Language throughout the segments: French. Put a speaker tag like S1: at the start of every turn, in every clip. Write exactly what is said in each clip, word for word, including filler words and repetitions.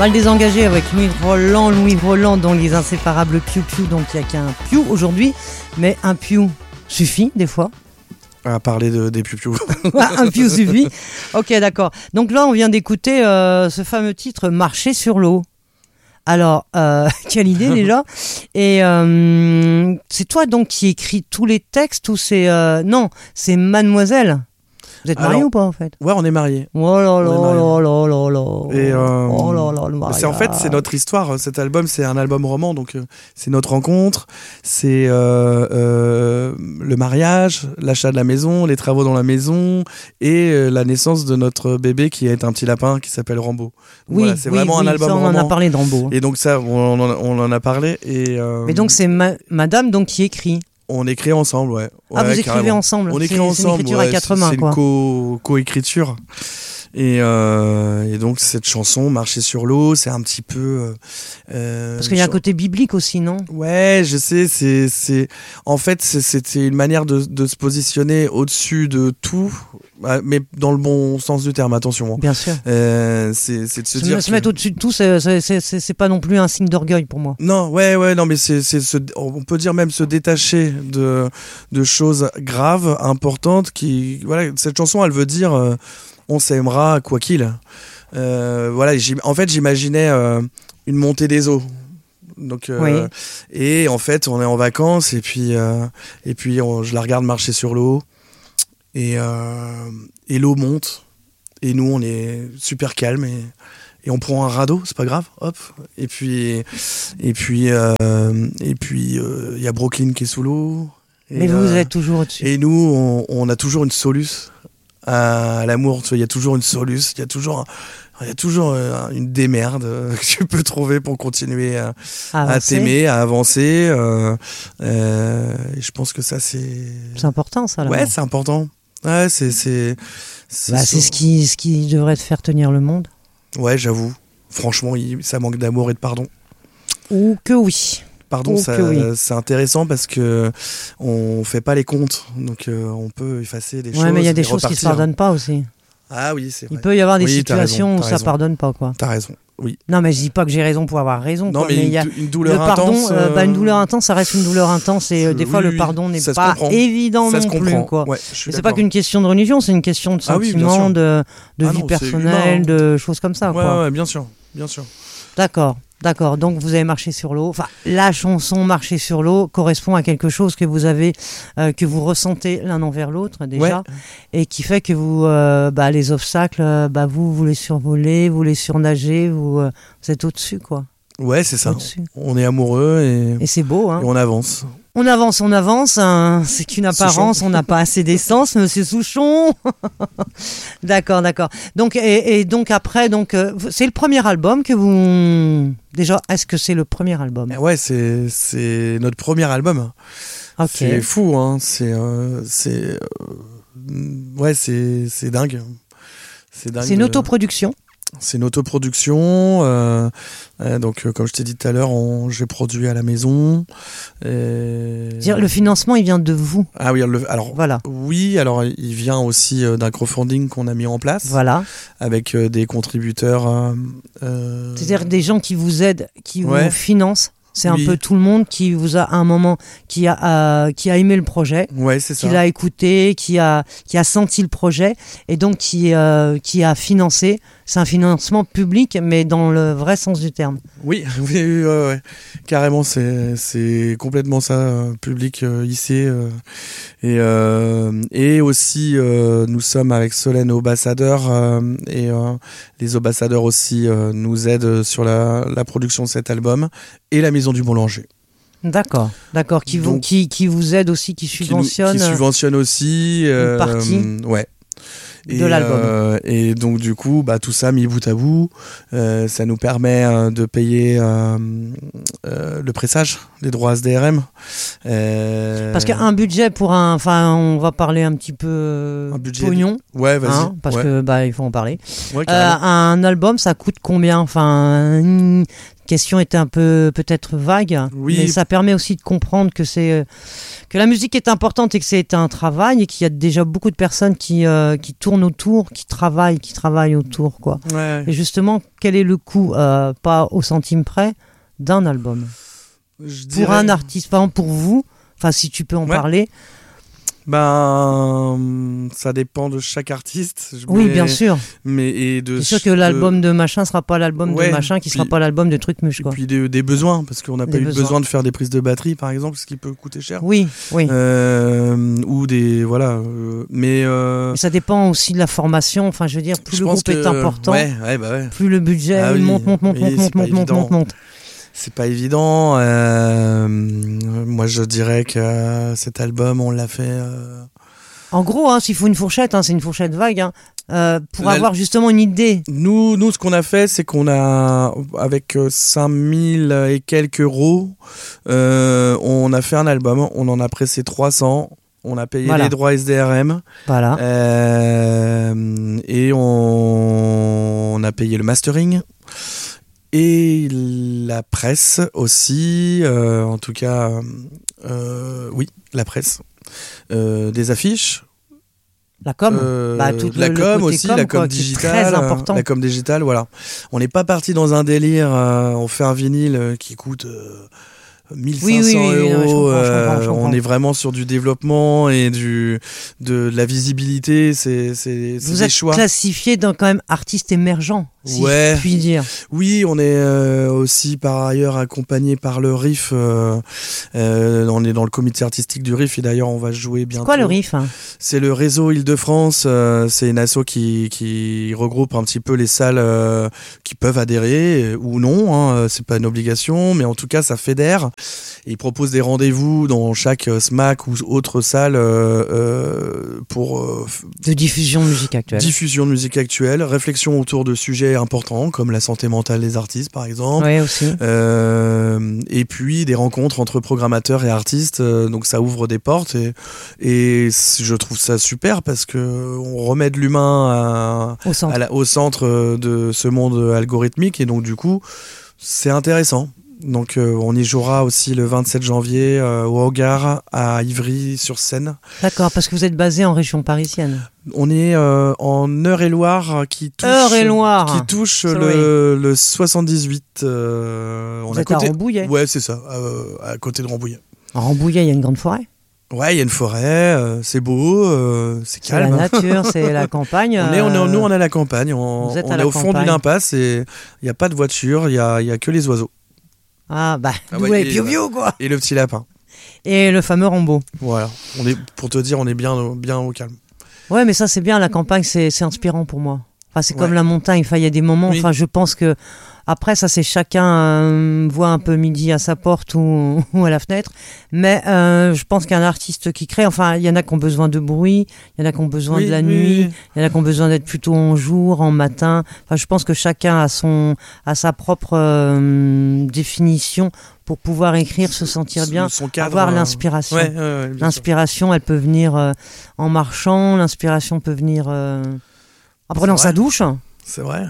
S1: va le désengager avec Louis Roland, Louis Roland dans Les Inséparables Piou Piou, donc il n'y a qu'un Piou aujourd'hui, mais un Piou suffit des fois.
S2: À parler de, des Piou Piou.
S1: Un Piou suffit. Ok, d'accord. Donc là, on vient d'écouter euh, ce fameux titre Marcher sur l'eau. Alors, euh, quelle idée déjà. Et euh, c'est toi donc qui écris tous les textes ou c'est... Euh, non, c'est Mademoiselle. Vous êtes mariés ou pas en fait?
S2: Ouais, on est mariés.
S1: Oh là là là là là là.
S2: Et euh,
S1: oh là là, le mariage.
S2: C'est en fait c'est notre histoire. Cet album c'est un album roman, donc euh, c'est notre rencontre, c'est euh, euh, le mariage, l'achat de la maison, les travaux dans la maison et euh, la naissance de notre bébé qui est un petit lapin qui s'appelle Rambo.
S1: Oui,
S2: voilà, c'est
S1: oui,
S2: vraiment
S1: oui,
S2: un album
S1: ça, on
S2: roman.
S1: en a parlé de Rambo.
S2: Et donc ça, on en a, on en a parlé. Et euh,
S1: mais donc c'est ma- Madame donc qui écrit.
S2: On écrit ensemble, ouais.
S1: Ah,
S2: ouais,
S1: vous écrivez
S2: carrément.
S1: ensemble.
S2: On écrit
S1: c'est,
S2: ensemble.
S1: C'est une écriture
S2: ouais,
S1: à quatre mains,
S2: c'est
S1: quoi.
S2: C'est une co- co-écriture. Et, euh, et donc cette chanson, Marcher sur l'eau, c'est un petit peu. Euh,
S1: Parce qu'il y a un côté biblique aussi, non?
S2: Ouais, je sais. C'est, c'est. En fait, c'est, c'était une manière de, de se positionner au-dessus de tout, mais dans le bon sens du terme. Attention.
S1: Bien sûr.
S2: Euh, c'est, c'est de se,
S1: se
S2: dire.
S1: Se
S2: que...
S1: mettre au-dessus de tout, c'est, c'est, c'est, c'est pas non plus un signe d'orgueil pour moi.
S2: Non, ouais, ouais, non, mais c'est, c'est se, on peut dire même se détacher de, de choses graves, importantes. Qui, voilà, cette chanson, elle veut dire. Euh, on s'aimera quoi qu'il. Euh, voilà, en fait, j'imaginais euh, une montée des eaux. Donc, euh,
S1: oui.
S2: Et en fait, on est en vacances et puis, euh, et puis on, je la regarde marcher sur l'eau et, euh, et l'eau monte et nous, on est super calme et, et on prend un radeau, c'est pas grave, hop. Et puis, et puis, euh, et puis, il euh, y a Brooklyn qui est sous l'eau.
S1: Mais vous euh, êtes toujours au-dessus.
S2: Et nous, on, on a toujours une soluce. À l'amour, il y a toujours une soluce, il y a toujours, il y a toujours euh, une démerde euh, que tu peux trouver pour continuer à, à t'aimer, à avancer. Euh, euh, et je pense que ça, c'est.
S1: C'est important, ça.
S2: Ouais, c'est important. Ouais, c'est c'est.
S1: C'est, bah, c'est ce qui, ce qui devrait te faire tenir le monde.
S2: Ouais, j'avoue. Franchement, il, ça manque d'amour et de pardon.
S1: Ou que oui.
S2: Pardon,
S1: oh,
S2: ça,
S1: oui.
S2: c'est intéressant parce que on fait pas les comptes, donc euh, on peut effacer des
S1: ouais,
S2: choses.
S1: Ouais, mais il y a des choses
S2: repartir.
S1: qui se pardonnent pas aussi.
S2: Ah oui, c'est vrai.
S1: Il peut y avoir des
S2: oui,
S1: situations
S2: raison,
S1: où ça
S2: raison.
S1: pardonne pas, quoi.
S2: T'as raison, oui.
S1: Non, mais je dis pas que j'ai raison pour avoir raison.
S2: Non,
S1: quoi,
S2: mais,
S1: mais
S2: une,
S1: il y a
S2: une douleur
S1: le pardon,
S2: intense.
S1: Euh, bah, une douleur intense, ça reste une douleur intense, et euh, des fois
S2: oui,
S1: le pardon n'est pas
S2: comprend.
S1: évident
S2: ça
S1: non plus, quoi.
S2: Ouais,
S1: c'est d'accord. Pas qu'une question de religion, c'est une question de sentiment, ah oui, de, de
S2: ah
S1: vie
S2: non,
S1: personnelle, de choses comme ça,
S2: ouais,
S1: quoi.
S2: Ouais, bien sûr, bien sûr.
S1: D'accord. D'accord, donc vous avez marché sur l'eau. Enfin, la chanson Marcher sur l'eau correspond à quelque chose que vous avez, euh, que vous ressentez l'un envers l'autre déjà, ouais. Et qui fait que vous, euh, bah, les obstacles, euh, bah, vous, vous les survolez, vous les surnagez, vous, euh, vous êtes au-dessus, quoi.
S2: Ouais, c'est ça.
S1: Au-dessus.
S2: On est amoureux et,
S1: et c'est beau, hein.
S2: Et on avance.
S1: On avance, on avance, hein. C'est qu'une apparence, Souchon. On n'a pas assez d'essence, monsieur Souchon. D'accord, d'accord. Donc, et, et donc après, donc, euh, c'est le premier album que vous... Déjà, est-ce que c'est le premier album ?
S2: Ouais, c'est, c'est notre premier album.
S1: Okay.
S2: C'est fou, hein. C'est... Euh, c'est euh, ouais, c'est, c'est dingue.
S1: C'est dingue. C'est une de... autoproduction ?
S2: C'est une autoproduction, euh, euh, donc euh, comme je t'ai dit tout à l'heure, on, j'ai produit à la maison. Et...
S1: Dire, le financement, il vient de vous.
S2: Ah oui, le, alors
S1: voilà.
S2: Oui, alors il vient aussi euh, d'un crowdfunding qu'on a mis en place.
S1: Voilà.
S2: Avec euh, des contributeurs. Euh, euh...
S1: C'est-à-dire des gens qui vous aident, qui
S2: ouais.
S1: vous financent. C'est
S2: oui.
S1: un peu tout le monde qui vous a à un moment qui a euh, qui a aimé le projet,
S2: ouais, c'est ça.
S1: Qui l'a écouté, qui a qui a senti le projet et donc qui euh, qui a financé. C'est un financement public, mais dans le vrai sens du terme.
S2: Oui, oui, oui ouais, ouais. Carrément, c'est c'est complètement ça, euh, public euh, hissé euh, et euh, et aussi euh, nous sommes avec Solène Ambassadeur euh, et euh, les ambassadeurs aussi euh, nous aident sur la la production de cet album et la Maison du Boulanger.
S1: D'accord, d'accord, qui vous, Donc, qui, qui vous aide aussi, qui subventionne.
S2: Qui, nous, qui subventionne aussi. Euh,
S1: une partie.
S2: Ouais.
S1: De
S2: et,
S1: l'album.
S2: Euh, et donc du coup, bah, tout ça mis bout à bout, euh, ça nous permet euh, de payer euh, euh, le pressage, les droits S D R M. Euh...
S1: Parce qu'un budget pour un, enfin, on va parler un petit peu un budget pognon.
S2: De... Ouais, vas-y.
S1: Hein, parce
S2: ouais.
S1: que bah il faut en parler.
S2: Ouais,
S1: euh, un album, ça coûte combien ? Enfin, question était un peu peut-être vague,
S2: Oui.
S1: mais ça permet aussi de comprendre que c'est euh, que la musique est importante et que c'est un travail et qu'il y a déjà beaucoup de personnes qui euh, qui tournent autour, qui travaillent, qui travaillent autour, quoi.
S2: Ouais.
S1: Et justement, quel est le coût, euh, pas au centime près, d'un album
S2: Je
S1: pour
S2: dirais-
S1: un artiste, par exemple pour vous, enfin si tu peux en
S2: Ouais.
S1: parler.
S2: Ben, ça dépend de chaque artiste. Je-
S1: Oui,
S2: mais-
S1: bien sûr.
S2: Mais et de.
S1: C'est sûr que
S2: de-
S1: l'album de machin sera pas l'album
S2: Ouais,
S1: de machin, qui sera
S2: puis-
S1: pas l'album de truc muche,
S2: Et
S1: quoi.
S2: puis des, des besoins, parce qu'on n'a pas
S1: Des
S2: eu
S1: besoins.
S2: besoin de faire des prises de batterie, par exemple, ce qui peut coûter cher.
S1: Oui, oui.
S2: Euh, ou des voilà, euh, mais euh,
S1: Mais ça dépend aussi de la formation. Enfin, je veux dire, plus
S2: je
S1: le
S2: pense
S1: groupe est
S2: que-
S1: important,
S2: Ouais, ouais, bah ouais.
S1: plus le budget
S2: Ah
S1: il
S2: oui,
S1: monte, monte, monte,
S2: oui,
S1: monte,
S2: c'est
S1: monte,
S2: pas
S1: monte, monte,
S2: évident.
S1: monte, monte.
S2: C'est pas évident. euh, moi, je dirais que euh, cet album, on l'a fait. euh,
S1: En gros, hein, s'il faut une fourchette, hein, c'est une fourchette vague, hein, euh, pour
S2: La-
S1: avoir justement une idée.
S2: Nous, nous, ce qu'on a fait, c'est qu'on a, avec euh, cinq mille et quelques euros, euh, on a fait un album. On en a pressé trois cents. On a payé
S1: Voilà.
S2: les droits S D R M.
S1: Voilà.
S2: Euh, et on, on a payé le mastering. Et la presse aussi, euh, en tout cas, euh, oui, la presse. Euh, des affiches.
S1: La com,
S2: Euh,
S1: bah, tout
S2: la
S1: le- le
S2: com
S1: côté
S2: aussi,
S1: com,
S2: la com
S1: quoi, qui est
S2: digitale.
S1: très important.
S2: euh, La com digitale, voilà. On n'est pas parti dans un délire, euh, on fait un vinyle euh, qui coûte euh, mille cinq cents
S1: Oui, oui, oui, oui, non, je
S2: euros.
S1: comprends, je comprends,
S2: euh,
S1: je comprends.
S2: on est vraiment sur du développement et du, de, de la visibilité. C'est, c'est, c'est
S1: Vous
S2: des
S1: êtes
S2: choix.
S1: classifié dans quand même artiste émergent, si
S2: Ouais.
S1: je puis dire.
S2: Oui, on est euh, aussi par ailleurs accompagné par le R I F. Euh, euh, on est dans le comité artistique du R I F et d'ailleurs on va jouer bientôt.
S1: C'est quoi le riff, hein?
S2: C'est le réseau Île-de-France. Euh, c'est une asso qui, qui regroupe un petit peu les salles euh, qui peuvent adhérer euh, ou non. Hein, c'est pas une obligation, mais en tout cas ça fédère. Et ils proposent des rendez-vous dans chaque euh, SMAC ou autre salle euh, euh, pour euh,
S1: De diffusion de musique actuelle.
S2: diffusion de musique actuelle, réflexion autour de sujets importants comme la santé mentale des artistes par exemple.
S1: Oui, aussi.
S2: Euh, et puis des rencontres entre programmateurs et artistes, euh, donc ça ouvre des portes et, et c- je trouve ça super parce que on remet de l'humain à-
S1: Au centre.
S2: à la- au centre de ce monde algorithmique et donc du coup c'est intéressant. Donc euh, on y jouera aussi le vingt-sept janvier euh, au Hogar à Ivry-sur-Seine.
S1: D'accord, parce que vous êtes basé en région parisienne.
S2: On est euh, en Eure-et-Loire qui touche,
S1: Eure-et-Loire.
S2: qui touche
S1: Sorry.
S2: le, le soixante-dix-huit. euh, on
S1: Vous
S2: est
S1: êtes à Rambouillet.
S2: Ouais, c'est ça, euh, à côté de Rambouillet.
S1: En Rambouillet, il y a une grande forêt.
S2: Ouais, il y a une forêt, euh, c'est beau, euh, c'est
S1: C'est la
S2: calme.
S1: nature, c'est la campagne.
S2: On est, on est,
S1: euh,
S2: nous, on est à la campagne. On,
S1: vous êtes
S2: on
S1: à
S2: est
S1: la
S2: au fond
S1: campagne.
S2: d'une impasse et il n'y a pas de voiture, il n'y a, il y a que les oiseaux.
S1: Ah, bah,
S2: Ah
S1: d'où
S2: ouais,
S1: les
S2: et-
S1: piou-piou, quoi.
S2: Et le petit lapin.
S1: Et le fameux Rambo.
S2: Voilà. On est, pour te dire, on est bien, bien au calme.
S1: Ouais, mais ça, c'est bien, la campagne, c'est c'est inspirant pour moi. Enfin, c'est comme
S2: Ouais.
S1: la montagne. Enfin, il y a des moments,
S2: Oui.
S1: enfin, je pense que. Après, ça, c'est chacun euh, voit un peu midi à sa porte ou, ou à la fenêtre. Mais euh, je pense qu'un artiste qui crée, enfin, il y en a qui ont besoin de bruit, il y en a qui ont besoin
S2: Oui,
S1: de la
S2: oui,
S1: nuit,
S2: oui.
S1: il y en a qui ont besoin d'être plutôt en jour, en matin. Enfin, je pense que chacun a son, a sa propre euh, définition pour pouvoir écrire, se sentir bien,
S2: Son cadre,
S1: avoir
S2: euh,
S1: l'inspiration.
S2: Ouais, ouais, ouais, bien sûr.
S1: L'inspiration, elle peut venir euh, en marchant, l'inspiration peut venir euh, en prenant
S2: C'est
S1: sa
S2: vrai.
S1: douche.
S2: C'est vrai.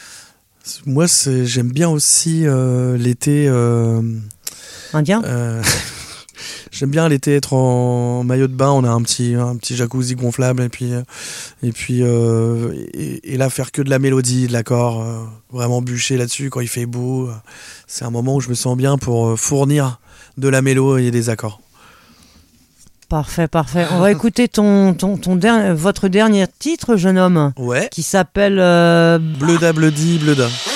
S2: Moi, c'est, j'aime bien aussi euh, l'été. euh,
S1: Indien.
S2: euh, j'aime bien l'été être en maillot de bain. On a un petit, un petit jacuzzi gonflable et puis, euh, et puis, euh, et, et là faire que de la mélodie, de l'accord, euh, vraiment bûcher là-dessus quand il fait beau. euh, C'est un moment où je me sens bien pour euh, fournir de la mélo et des accords.
S1: Parfait, parfait. On va écouter ton, ton, ton der- votre dernier titre, jeune homme,
S2: Ouais.
S1: qui s'appelle euh,
S2: Bleuda, bleudi, bleuda.